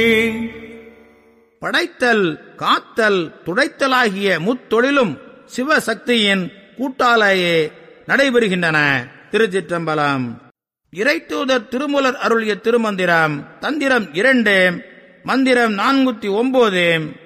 படைத்தல், காத்தல், துடைத்தலாகிய முத்தொழிலும் சிவசக்தியின் கூட்டாலேயே நடைபெறுகின்றன. திருச்சிற்றம்பலம். இறைத்தூதர் திருமூலர் அருளிய திருமந்திரம். தந்திரம் 2, மந்திரம் 409.